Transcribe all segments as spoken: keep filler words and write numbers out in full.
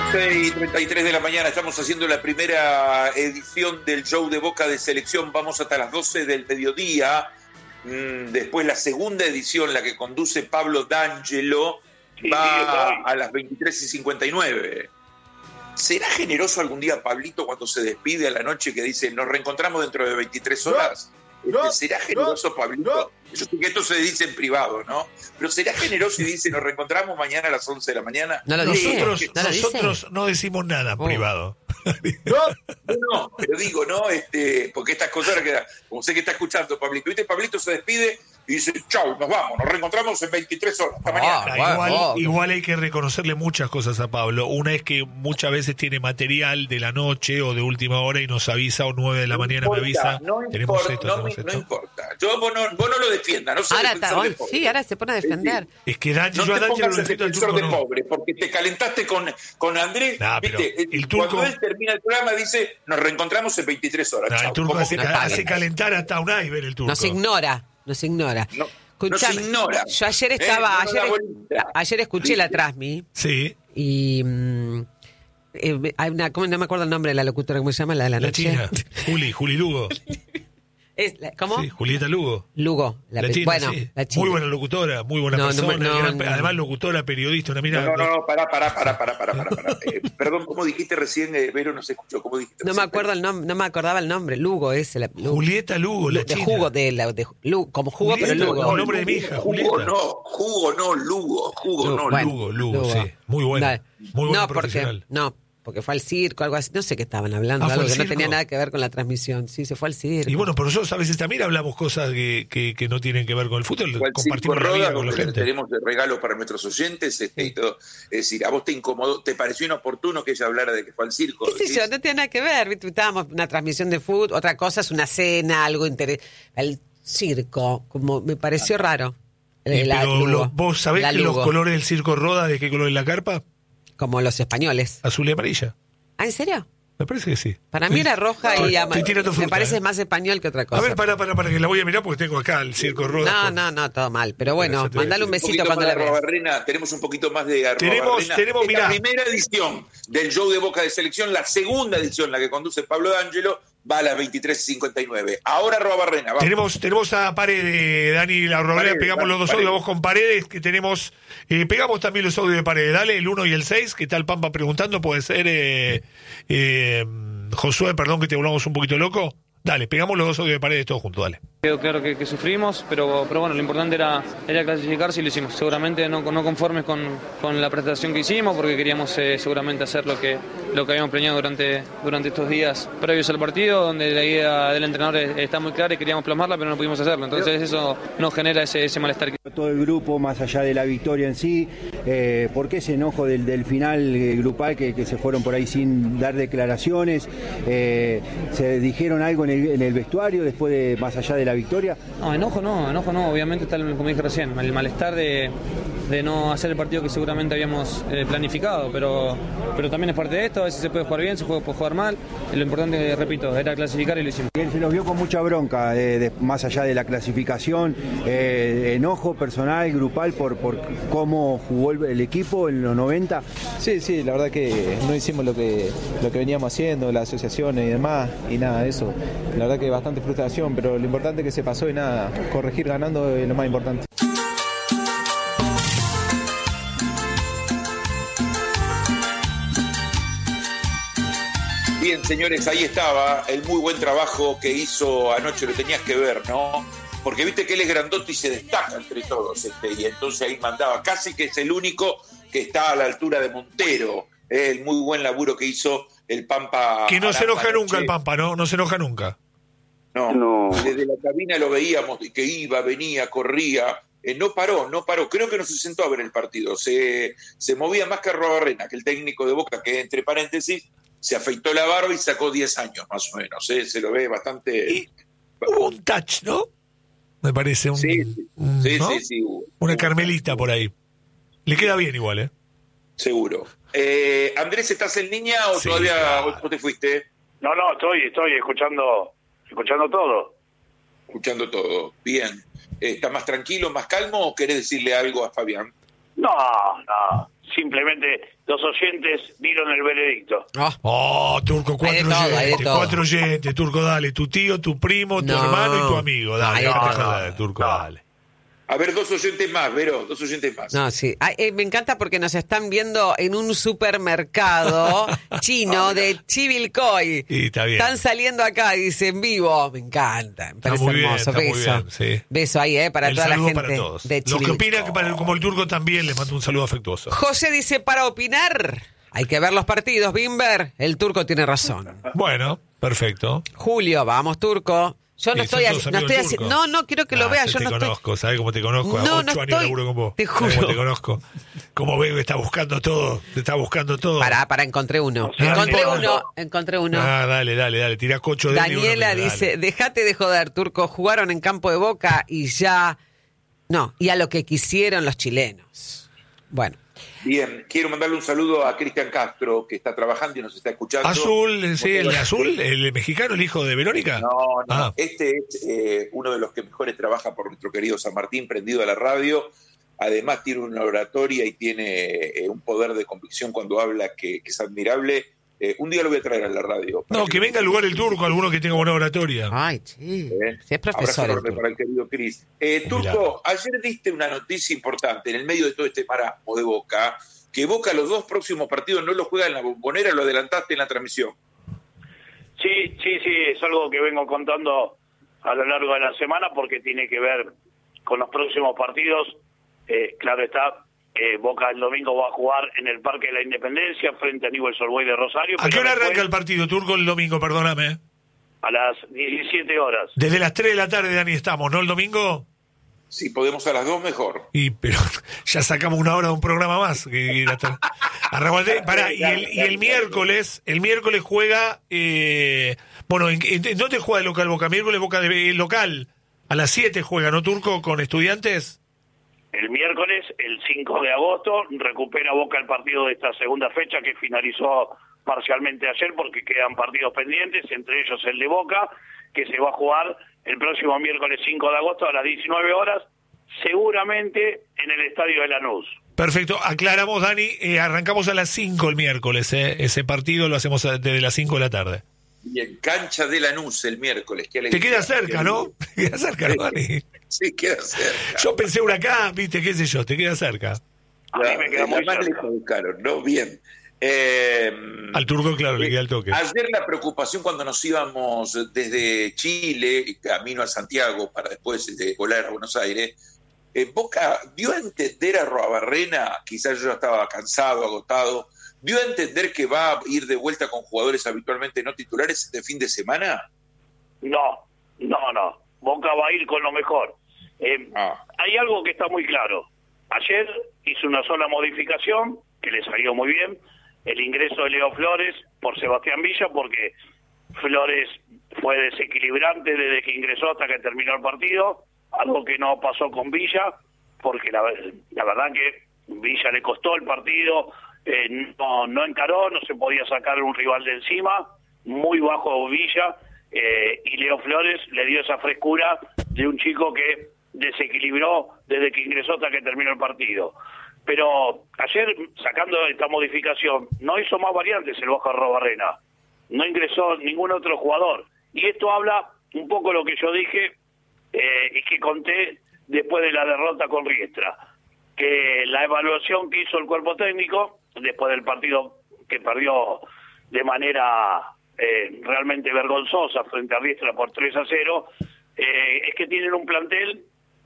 doce y treinta y tres de la mañana, estamos haciendo la primera edición del show de Boca de Selección. Vamos hasta las doce del mediodía. Después la segunda edición, la que conduce Pablo D'Angelo, sí, va sí, a las veintitrés y cincuenta y nueve. ¿Será generoso algún día Pablito cuando se despide a la noche que dice nos reencontramos dentro de veintitrés horas? No, no, ¿será generoso, no, Pablito? No. Yo sé que esto se dice en privado, ¿no? Pero ¿será generoso y dice nos reencontramos mañana a las once de la mañana? No lo nosotros ¿No lo nosotros no decimos nada en oh. privado. No, no, no, pero digo, ¿no? Este, porque estas cosas, como sé que está escuchando Pablito, ¿viste? Pablito se despide y dice, chau, nos vamos, nos reencontramos en veintitrés horas, hasta mañana. Ah, igual, oh. igual hay que reconocerle muchas cosas a Pablo. Una es que muchas veces tiene material de la noche o de última hora y nos avisa, o nueve de la no mañana importa, me avisa. No tenemos importa, esto, no, tenemos me, esto. no importa. Yo, vos, no, vos no lo defiendas, no ahora está, hoy, sí, ahora se pone a defender. Es que D'Angelo, no yo te a D'Angelo pongas el defensor de pobre, porque te calentaste con, con Andrés, nah, ¿viste? El turco, cuando él termina el programa dice, nos reencontramos en veintitrés horas. Nah, el turco hace, no hace calentar hasta un iceberg el turco. Nos ignora, nos ignora. No. Escuchame, no se ignora. Yo ayer estaba, eh, no ayer, ayer escuché ¿sí? la Trasmi. Sí. Y mmm, eh, hay una, ¿cómo, no me acuerdo el nombre de la locutora, ¿cómo se llama? La de la, la noche. China. Juli, Juli Lugo. Es la, ¿Cómo? Sí, Julieta Lugo. Lugo. La, la China, bueno, sí. la China. Muy buena locutora, muy buena no, persona. No, no, gran, no, además locutora, periodista, una mira. No, no, no, pará, pará, pará, pará, pará, pará, pará. Eh, perdón, ¿cómo dijiste recién? Eh, Vero no se escuchó, ¿cómo dijiste? No me acuerdo el nombre, no me acordaba el nombre. Lugo es la Lugo. Julieta Lugo, la de China. Jugo de la de Lugo, como jugo Julieta, pero Lugo. El nombre de mi hija, Julieta. Jugo no, jugo no, Lugo, jugo Lugo, no, bueno, Lugo, Lugo, Lugo, sí. Muy buena. No, muy buena no, profesional. Porque, no, porque fue al circo, algo así, no sé qué estaban hablando, ah, algo que no tenía nada que ver con la transmisión. Sí, se fue al circo. Y bueno, pero nosotros a veces también hablamos cosas que, que, que no tienen que ver con el fútbol, compartimos la vida con la gente. Tenemos de regalo para nuestros oyentes, este, y todo. Es decir, ¿a vos te incomodó, te pareció inoportuno que ella hablara de que fue al circo? ¿Qué sé yo? No tiene nada que ver, estábamos una transmisión de fútbol, otra cosa es una cena, algo interesante. El circo, como me pareció ah. raro. Eh, la, pero Lugo, lo, ¿vos sabés que los colores del circo Roda, de qué color es la carpa? Como los españoles. Azul y amarilla. ¿Ah, en serio? Me parece que sí. Para mí era roja no, y amarilla. Me parece eh. más español que otra cosa. A ver, para, para, para, que la voy a mirar porque tengo acá el circo Roda. No, con... no, no, todo mal. Pero bueno, mandale un besito un cuando la veas. Barrena, tenemos un poquito más de Tenemos, tenemos, mirá. La primera edición del show de Boca de Selección, la segunda edición, la que conduce Pablo D'Angelo, va a las veintitrés y cincuenta y nueve. Ahora Arrobarrena. Tenemos, tenemos a Paredes, Dani, la Arrobarrena, pegamos los dos audios, vos con Paredes, que tenemos, eh, pegamos también los audios de Paredes. Dale, el uno y el seis, que está el Pampa preguntando, puede ser eh, eh, Josué, perdón que te volvamos un poquito loco. Dale, pegamos los dos audios de Paredes todos juntos, dale. Quedó claro que, que sufrimos, pero, pero bueno, lo importante era, era clasificarse y lo hicimos. Seguramente no, no conformes con, con la prestación que hicimos, porque queríamos eh, seguramente hacer lo que, lo que habíamos planeado durante, durante estos días previos al partido, donde la idea del entrenador está muy clara y queríamos plasmarla, pero no pudimos hacerlo. Entonces eso nos genera ese, ese malestar. Todo el grupo, más allá de la victoria en sí, eh, ¿por qué ese enojo del, del final eh, grupal que, que se fueron por ahí sin dar declaraciones? Eh, ¿Se dijeron algo en el, en el vestuario después de, más allá de la victoria? No, enojo no, enojo no, obviamente está, el, como dije recién, el malestar de, de no hacer el partido que seguramente habíamos eh, planificado, pero, pero también es parte de esto, a veces se puede jugar bien, se puede, puede jugar mal, y lo importante, repito, era clasificar y lo hicimos. Él se los vio con mucha bronca, eh, de, más allá de la clasificación, eh, enojo personal, grupal, por, por cómo jugó el, el equipo en los noventa. Sí, sí, la verdad que no hicimos lo que, lo que veníamos haciendo, las asociaciones y demás, y nada de eso. La verdad que bastante frustración, pero lo importante es que se pasó y nada, corregir ganando es lo más importante. Bien, señores, ahí estaba el muy buen trabajo que hizo anoche, lo tenías que ver, ¿no? Porque viste que él es grandote y se destaca entre todos, este, y entonces ahí mandaba, casi que es el único que está a la altura de Montero, eh, el muy buen laburo que hizo el Pampa. Que no se enoja nunca el Pampa, ¿no? No se enoja nunca. No, no, desde la cabina lo veíamos, que iba, venía, corría, eh, no paró, no paró, creo que no se sentó a ver el partido, se, se movía más que Arrobarrena, que el técnico de Boca, que entre paréntesis, se afeitó la barba y sacó diez años más o menos, ¿eh? Se lo ve bastante... Y hubo un touch, ¿no? Me parece un... Sí, sí, un, sí, ¿no? sí, sí hubo. Una Carmelita por ahí. Le queda bien igual, ¿eh? Seguro. Eh, Andrés, ¿estás en línea o sí, todavía claro. ¿Vos te fuiste? No, no, estoy, estoy escuchando, escuchando todo. Escuchando todo, bien. ¿Estás más tranquilo, más calmo o querés decirle algo a Fabián? No, no. simplemente los oyentes dieron el veredicto. Oh, Oh, Turco, cuatro Hay de todo, hay de oyentes, todo. cuatro oyentes, Turco, dale, tu tío, tu primo, tu No. hermano y tu amigo, dale, Ay, no, no, te jodas, no. Turco, No. dale. A ver, dos oyentes más, Vero, dos oyentes más. no, sí. Ay, eh, me encanta porque nos están viendo en un supermercado chino de Chivilcoy. Y está bien. Están saliendo acá, dice, en vivo. Me encanta, me parece muy bien, hermoso. está muy Beso. bien, sí. Beso ahí, ¿eh? Para El toda la saludo gente para todos. de Los que Chivilcoy. opinan que para, como el Turco también, les mando un saludo afectuoso. José dice, para opinar, hay que ver los partidos, Bimber. El Turco tiene razón. Bueno, perfecto. Julio, vamos, Turco. Yo no Sí, son estoy, todos haci- no amigos estoy del haciendo. Turco. No, no, quiero que lo Ah, veas. te Yo te no estoy. conozco, ¿sabes cómo te conozco? No, Ocho no años estoy- laburo con vos. te ¿Sabés cómo juro. te conozco? Como veo que está buscando todo, te está buscando todo. Pará, pará, encontré uno. sea, encontré no uno, importa. encontré uno. Ah, dale, dale, dale, tira cocho de él y uno Daniela mío, dice, dale. déjate de joder, Turco, jugaron en campo de Boca y ya... No, y a lo que quisieron los chilenos. Bueno, Bien, quiero mandarle un saludo a Cristian Castro, que está trabajando y nos está escuchando. Azul, sí, el de azul, el mexicano, el hijo de Verónica. No, no, Ah. este es eh, uno de los que mejores trabaja por nuestro querido San Martín, prendido a la radio. Además tiene una oratoria y tiene eh, un poder de convicción cuando habla que, que es admirable. Eh, un día lo voy a traer a la radio. No, que venga al lugar el Turco, alguno que tenga buena oratoria. ay, sí. Eh, Si es profesor. Abrazo el enorme Turco. para el querido Cris. Eh, Turco, ayer diste una noticia importante en el medio de todo este marasmo de Boca, que Boca los dos próximos partidos no los juega en la Bombonera, lo adelantaste en la transmisión. Sí, sí, sí, es algo que vengo contando a lo largo de la semana porque tiene que ver con los próximos partidos. Eh, claro está, eh, Boca el domingo va a jugar en el Parque de la Independencia frente a Newell's Old Boys de Rosario. ¿A pero qué hora después, arranca el partido, Turco, el domingo? Perdóname. A las diecisiete horas. Desde las tres de la tarde, Dani, estamos, ¿no? El domingo. Si podemos a las dos, mejor. Y pero ya sacamos una hora de un programa más. Que, que hasta- Arraguate- pará, y el, y el miércoles, el miércoles juega, eh, bueno, ¿en, en, en dónde juega el local Boca? Miércoles Boca de el local. A las siete juega, ¿no, Turco? Con Estudiantes. El miércoles, el cinco de agosto, recupera Boca el partido de esta segunda fecha que finalizó parcialmente ayer porque quedan partidos pendientes, entre ellos el de Boca, que se va a jugar el próximo miércoles cinco de agosto a las diecinueve horas, seguramente en el estadio de Lanús. Perfecto, aclaramos, Dani, eh, arrancamos a las cinco el miércoles, eh. Ese partido lo hacemos a- desde las cinco de la tarde. Y en cancha de Lanús el miércoles. Qué Te alegría. queda cerca, ¿no? Te queda cerca, ¿no, Dani? Sí, queda cerca. Yo pensé Huracán, viste, qué sé yo, te queda cerca. A mí me queda La muy más cerca. lejos buscaron, ¿no? Bien. Eh, Al Turco, claro, le queda el toque. Ayer la preocupación cuando nos íbamos desde Chile, camino a Santiago, para después de volar a Buenos Aires, eh, Boca dio a entender a Roabarrena, quizás yo ya estaba cansado, agotado, dio a entender que va a ir de vuelta con jugadores habitualmente no titulares de fin de semana. No, no, no. Boca va a ir con lo mejor. Eh, Ah. Hay algo que está muy claro. Ayer hizo una sola modificación, que le salió muy bien, el ingreso de Leo Flores por Sebastián Villa, porque Flores fue desequilibrante desde que ingresó hasta que terminó el partido, algo que no pasó con Villa, porque la, la verdad que Villa le costó el partido, eh, no, no encaró, no se podía sacar un rival de encima, muy bajo Villa, eh, y Leo Flores le dio esa frescura de un chico que desequilibró desde que ingresó hasta que terminó el partido. Pero ayer, sacando esta modificación, no hizo más variantes el Boca Robarrena, no ingresó ningún otro jugador, y esto habla un poco lo que yo dije eh, y que conté después de la derrota con Riestra, que la evaluación que hizo el cuerpo técnico después del partido que perdió de manera eh, realmente vergonzosa frente a Riestra por tres a cero, eh, es que tienen un plantel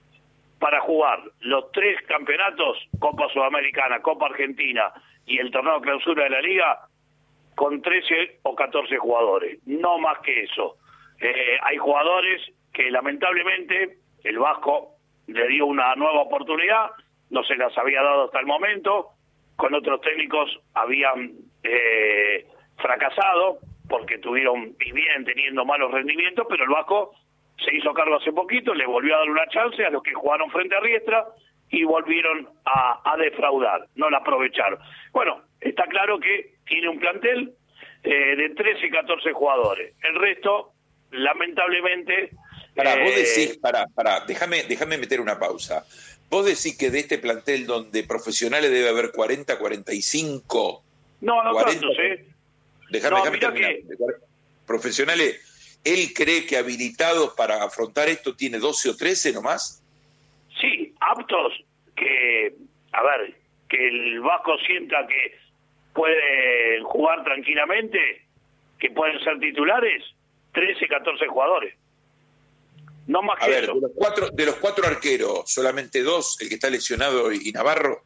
para jugar los tres campeonatos, Copa Sudamericana, Copa Argentina y el torneo clausura de la Liga, con trece o catorce jugadores, no más que eso. Eh, hay jugadores que lamentablemente el Vasco le dio una nueva oportunidad, no se las había dado hasta el momento, con otros técnicos habían eh, fracasado porque tuvieron y vienen teniendo malos rendimientos, pero el Vasco se hizo cargo hace poquito, le volvió a dar una chance a los que jugaron frente a Riestra y volvieron a, a defraudar, no la aprovecharon. Bueno, está claro que tiene un plantel eh, de trece y catorce jugadores. El resto, lamentablemente, Pará, vos Eh, decís, pará, pará, déjame, déjame meter una pausa. Vos decís que de este plantel donde profesionales debe haber cuarenta, cuarenta y cinco. No, no cuarenta, tantos, ¿eh? Déjame, No, déjame mirá terminar. que- Profesionales, ¿él cree que habilitados para afrontar esto tiene doce o trece nomás? Sí, aptos que, a ver, que el Vasco sienta que pueden jugar tranquilamente, que pueden ser titulares, trece, catorce jugadores. No más A que ver, eso. de los cuatro, de los cuatro arqueros, solamente dos, el que está lesionado y Navarro.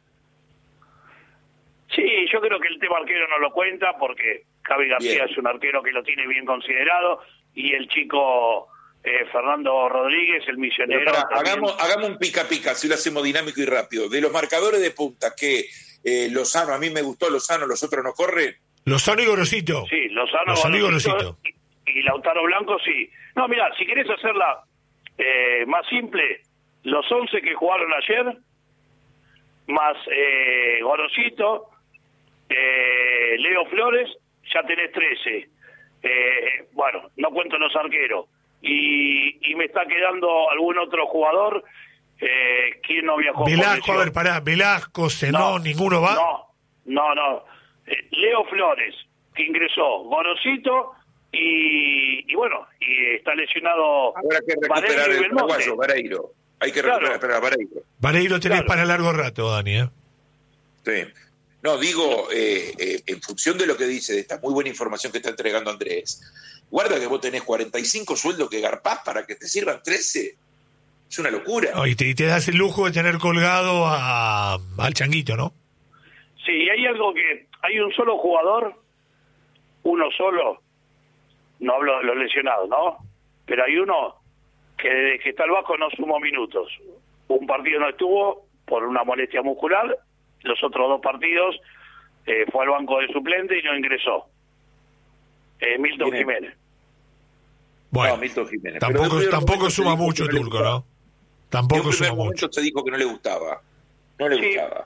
Sí, yo creo que el tema arquero no lo cuenta porque Javi García Bien. es un arquero que lo tiene bien considerado y el chico eh, Fernando Rodríguez, el Pero misionero. pará, también- hagamos, hagamos un pica pica, si lo hacemos dinámico y rápido. De los marcadores de punta, que eh, Lozano, a mí me gustó Lozano, los otros no corren. Lozano y Gorosito. Sí, Lozano, Lozano y Gorosito Gorosito. y, y Lautaro Blanco, sí. No, mira, si querés hacerla eh, más simple, los once que jugaron ayer, más eh, Gorosito, eh, Leo Flores, ya tenés trece. Eh, bueno, no cuento los arqueros. Y, y me está quedando algún otro jugador. Eh, ¿Quién no viajó? por Velasco, lesión? a ver, pará, Velasco, Zenón, ninguno va. No, no, no. Eh, Leo Flores, que ingresó, Gorosito y, y bueno, y está lesionado. Ahora hay que recuperar Vareiro y el Belmonte. paraguayo, Vareiro. Hay que Claro. recuperar a Vareiro. Vareiro tenés Claro. para largo rato, Dani, ¿eh? Sí. No, digo, eh, eh, en función de lo que dice, de esta muy buena información que está entregando Andrés, guarda que vos tenés cuarenta y cinco sueldos que garpás para que te sirvan trece. Es una locura. No, y, te, y te das el lujo de tener colgado a, al Changuito, ¿no? Sí, y hay algo que. Hay un solo jugador, uno solo, no hablo de los lesionados, ¿no? Pero hay uno que desde que está el Vasco no sumó minutos. Un partido no estuvo por una molestia muscular, los otros dos partidos eh, fue al banco de suplente y no ingresó. Eh, Milton Bien. Jiménez. Bueno, No, Milton Jiménez. Pero tampoco, en un primer tampoco momento se suma dijo mucho que no le Turco, gustaba. ¿no? En Tampoco un suma primer momento mucho. se dijo que no le gustaba. No le Sí. gustaba.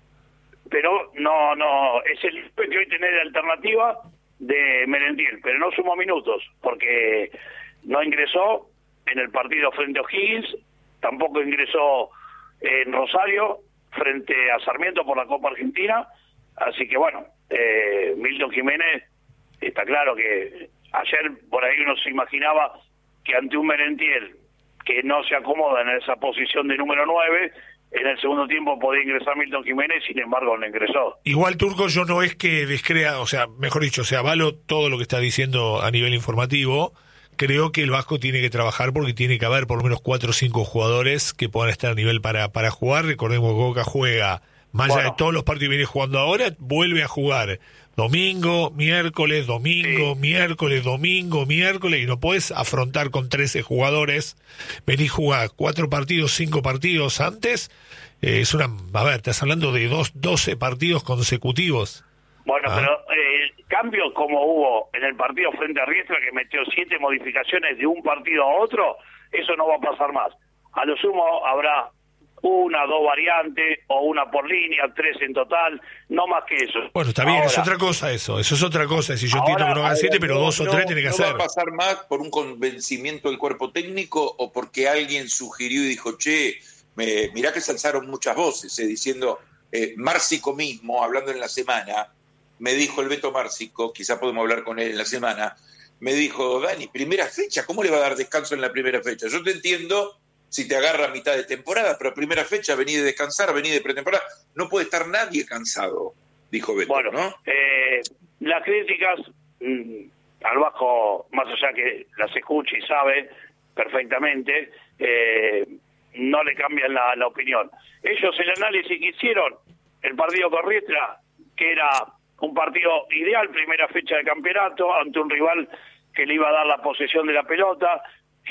Pero no, no, es el que hoy tiene de alternativa de Merentiel, pero no sumó minutos, porque no ingresó en el partido frente a O'Higgins, tampoco ingresó en Rosario frente a Sarmiento por la Copa Argentina, así que bueno, eh, Milton Jiménez, está claro que ayer por ahí uno se imaginaba que ante un Merentiel que no se acomoda en esa posición de número nueve, en el segundo tiempo podía ingresar Milton Jiménez, sin embargo no ingresó. Igual, Turco, yo no es que descrea, o sea, mejor dicho, o sea, avalo todo lo que está diciendo a nivel informativo. Creo que el Vasco tiene que trabajar porque tiene que haber por lo menos cuatro o cinco jugadores que puedan estar a nivel para, para jugar. Recordemos que Boca juega, más allá Bueno. de todos los partidos que viene jugando ahora, vuelve a jugar domingo, miércoles, domingo, Sí. miércoles, domingo, miércoles, y no puedes afrontar con trece jugadores, venís a jugar cuatro partidos, cinco partidos antes, eh, es una, a ver, estás hablando de dos, doce partidos consecutivos. Bueno, Ah. pero eh, el cambio como hubo en el partido frente a Riestra, que metió siete modificaciones de un partido a otro, eso no va a pasar más. A lo sumo habrá una, dos variantes, o una por línea, tres en total, no más que eso. Bueno, está bien, Ahora, es otra cosa eso, eso es otra cosa, si yo Ahora, entiendo que no hagan ahora, siete, pero No, dos o no, tres tiene que ¿no hacer. va a pasar más por un convencimiento del cuerpo técnico o porque alguien sugirió y dijo, che, me, mirá que se alzaron muchas voces, eh, diciendo, eh, Márcico mismo, hablando en la semana, me dijo el Beto Márcico, quizá podemos hablar con él en la semana, me dijo, Dani, primera fecha, ¿cómo le va a dar descanso en la primera fecha? Yo te entiendo si te agarra a mitad de temporada, pero primera fecha, vení de descansar, vení de pretemporada, no puede estar nadie cansado, dijo Beto, Bueno, ¿no? eh, las críticas mm, al Vasco, más allá que las escucha y sabe perfectamente, eh, no le cambian la, la opinión. Ellos el análisis que hicieron, el partido con Riestra, que era un partido ideal, primera fecha de campeonato, ante un rival que le iba a dar la posesión de la pelota,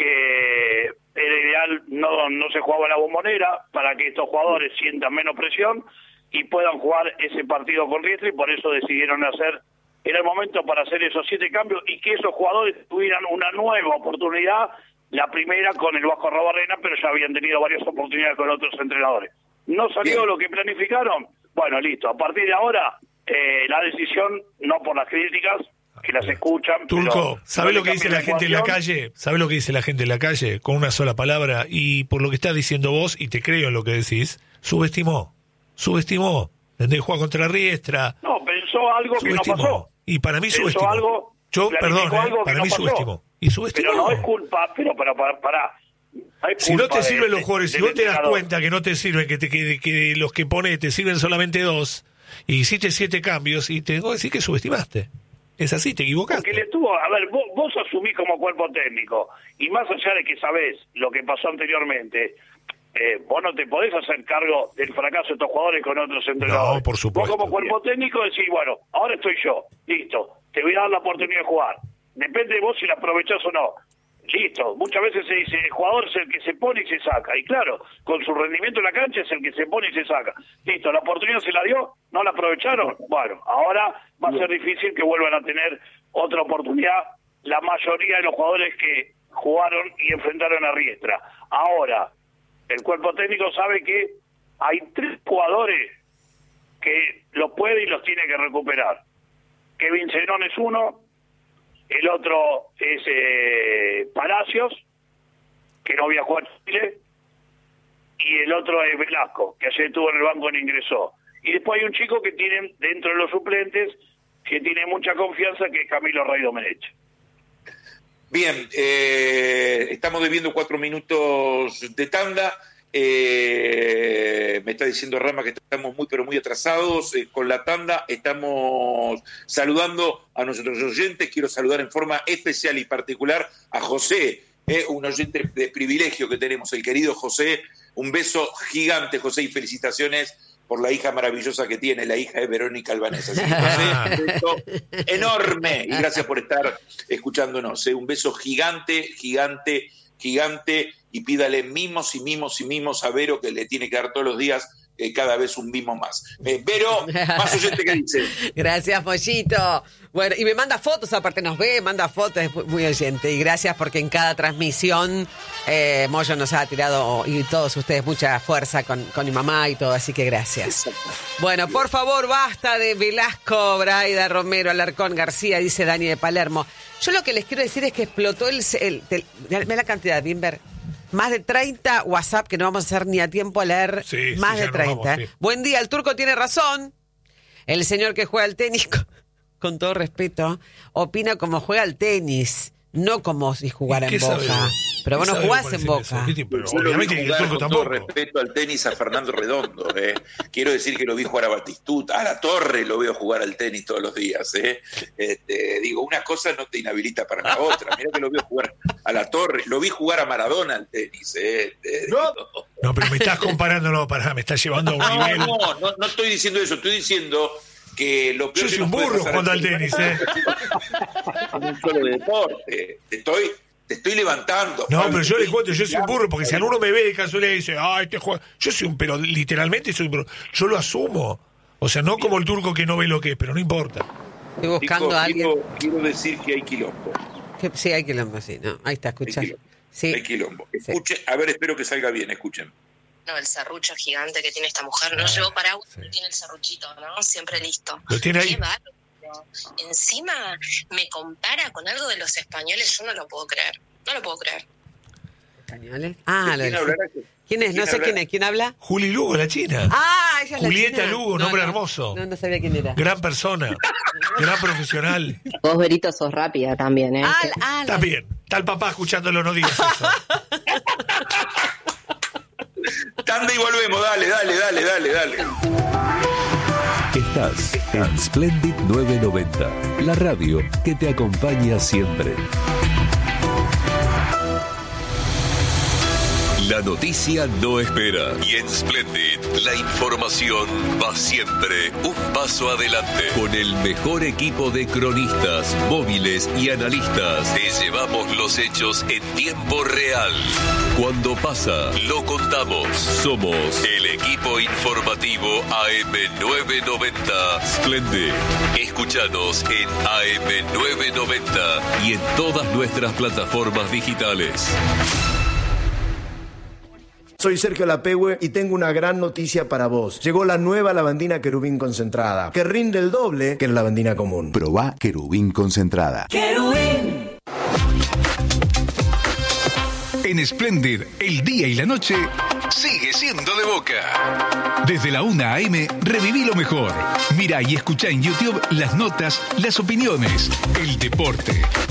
que era ideal, no, no se jugaba en la Bombonera, para que estos jugadores sientan menos presión y puedan jugar ese partido con Riestra, y por eso decidieron hacer, era el momento para hacer esos siete cambios y que esos jugadores tuvieran una nueva oportunidad, la primera con el Vasco Arrobarrena, pero ya habían tenido varias oportunidades con otros entrenadores. ¿No salió Bien. lo que planificaron? Bueno, listo, a partir de ahora, eh, la decisión, no por las críticas, que las escuchan. Turco, ¿sabés lo que dice la gente en la calle? ¿Sabés lo que dice la gente en la calle? Con una sola palabra, y por lo que estás diciendo vos, y te creo en lo que decís, subestimó. Subestimó. ¿Entendés? Juega contra Riestra. No, pensó algo subestimó. que no pasó. Y para mí pensó subestimó. Algo, Yo, perdón, eh, algo para no mí pasó. subestimó. Y subestimó. Pero no es culpa, pero para, para, para. Si no te sirven los jugadores, si vos te das cuenta que no te sirven, que, te, que, que los que pones te sirven solamente dos, y hiciste siete cambios, y te tengo que decir que subestimaste. Es así, te equivocaste. Porque le estuvo, a ver, vos, vos asumís como cuerpo técnico, y más allá de que sabés lo que pasó anteriormente, eh, vos no te podés hacer cargo del fracaso de estos jugadores con otros entrenadores. No, por supuesto. Vos como cuerpo técnico decís, bueno, ahora estoy yo, listo, te voy a dar la oportunidad de jugar. Depende de vos si la aprovechás o no. Listo, muchas veces se dice, el jugador es el que se pone y se saca, y claro, con su rendimiento en la cancha es el que se pone y se saca. Listo, la oportunidad se la dio, no la aprovecharon, bueno, ahora va a ser difícil que vuelvan a tener otra oportunidad la mayoría de los jugadores que jugaron y enfrentaron a Riestra. Ahora, el cuerpo técnico sabe que hay tres jugadores que los puede y los tiene que recuperar. Kevin Zenón es uno, el otro es eh, Palacios, que no viajó a Chile, y el otro es Velasco, que ayer estuvo en el banco y no ingresó. Y después hay un chico que tienen dentro de los suplentes, que tiene mucha confianza, que es Camilo Rey Domenech. Bien, eh, estamos debiendo cuatro minutos de tanda. Eh, me está diciendo Rama que estamos muy pero muy atrasados eh, con la tanda. Estamos saludando a nuestros oyentes. Quiero saludar en forma especial y particular a José, eh, un oyente de privilegio que tenemos, el querido José. Un beso gigante, José, y felicitaciones por la hija maravillosa que tiene, la hija de Verónica Albanesa. Así que, José, un beso enorme y gracias por estar escuchándonos. Eh. Un beso gigante, gigante, gigante, y pídale mimos y mimos y mimos a Vero, que le tiene que dar todos los días eh, cada vez un mimo más. Eh, Vero, más oyente que dice. Gracias, Pollito. Bueno, y me manda fotos, aparte nos ve, manda fotos, es muy oyente. Y gracias porque en cada transmisión eh, Moyo nos ha tirado, y todos ustedes, mucha fuerza con, con mi mamá y todo, así que gracias. Bueno, por favor, basta de Velasco, Braida, Romero, Alarcón, García, dice Dani de Palermo. Yo lo que les quiero decir es que explotó el... el, el ve la cantidad, Bimber. Más de treinta WhatsApp que no vamos a hacer ni a tiempo a leer. Sí, más sí, de treinta. Vamos, sí. Buen día, el Turco tiene razón. El señor que juega al tenis, con, con todo respeto, opina como juega al tenis, no como si jugara en Boca. Sabe? Pero vos no jugás en Boca. Pero yo lo vi jugar con todo respeto al tenis a Fernando Redondo. Eh. Quiero decir que lo vi jugar a Batistuta, a La Torre lo veo jugar al tenis todos los días. Eh. Este, digo, una cosa no te inhabilita para la otra. Mira que lo veo jugar a La Torre, lo vi jugar a Maradona al tenis. Eh. Este, no. no, pero me estás comparando, no, pará, me estás llevando a un no, nivel. No, no, no estoy diciendo eso, estoy diciendo que lo peor yo soy que un burro jugando al tenis, ¿eh? En un solo deporte. Te estoy, te estoy levantando. No, Pablo, pero yo estoy... le cuento, yo soy un burro, porque si alguno me ve de casualidad y dice, ah, este juega. Yo soy un, pero literalmente soy un burro. Yo lo asumo. O sea, no como el Turco que no ve lo que es, pero no importa. Estoy buscando Digo, a alguien. Quiero, quiero decir que hay quilombo. Que, sí, hay quilombo, sí. No, ahí está, escuchá. Hay quilombo. Sí. Hay quilombo. Escuche, sí. A ver, espero que salga bien, escuchen. No, el serrucho gigante que tiene esta mujer. No ah, llevó paraguas, sí. Pero tiene el serruchito, ¿no? Siempre listo. Lo tiene ahí. Qué bárbaro. Encima me compara con algo de los españoles. Yo no lo puedo creer. No lo puedo creer. ¿Españoles? Ah, ¿Quién, lo hablará? ¿Quién es? No sé quién es. ¿Quién habla? Juli Lugo, la china. Ah, ella es la Julieta china. Lugo, no, nombre no, hermoso. No, no sabía quién era. Gran persona. Gran profesional. Vos, Verito, sos rápida también, ¿eh? Ah, ah, Está bien. Está el papá escuchándolo, no digas eso. Tanda y volvemos, dale, dale, dale, dale, dale. Estás en Splendid novecientos noventa, la radio que te acompaña siempre. La noticia no espera y en Splendid la información va siempre un paso adelante. Con el mejor equipo de cronistas, móviles y analistas te llevamos los hechos en tiempo real. Cuando pasa, lo contamos. Somos el equipo informativo A M novecientos noventa Splendid. Escúchanos en A M novecientos noventa y en todas nuestras plataformas digitales. Soy Sergio Lapehue y tengo una gran noticia para vos. Llegó la nueva lavandina Querubín concentrada, que rinde el doble que la lavandina común. Probá Querubín concentrada. ¡Querubín! En Splendid, el día y la noche sigue siendo de Boca. Desde la una a eme, reviví lo mejor. Mirá y escuchá en YouTube las notas, las opiniones, el deporte.